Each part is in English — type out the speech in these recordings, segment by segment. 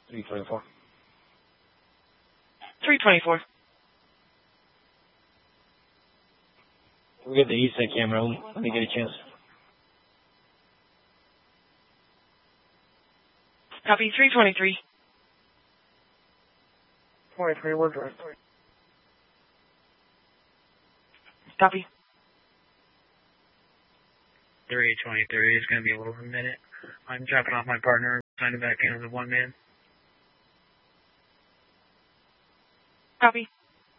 324. 324. Can we get the east side camera? Let me get a chance. Copy, 323. 23, we're direct. Copy. 323 is going to be a little over a minute. I'm dropping off my partner, signing back in as a one-man. Copy.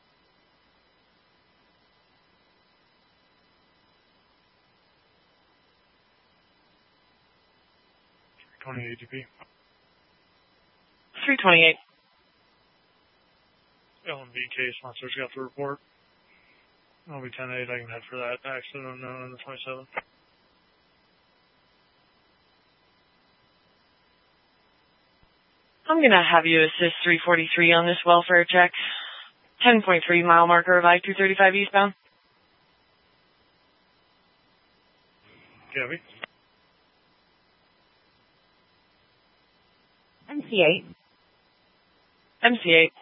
AGP. 328. LMBK sponsors got the report. I'll be 10-8. I can head for that accident unknown on the 27th. I'm going to have you assist 343 on this welfare check. 10.3 mile marker of I-235 eastbound. Gabby. MC8. MC8.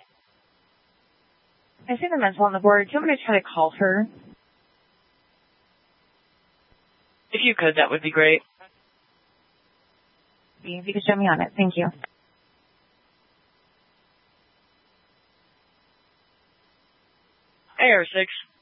I see the mental on the board. Do you want me to try to call her? If you could, that would be great. If you could show me on it. Thank you. AR6.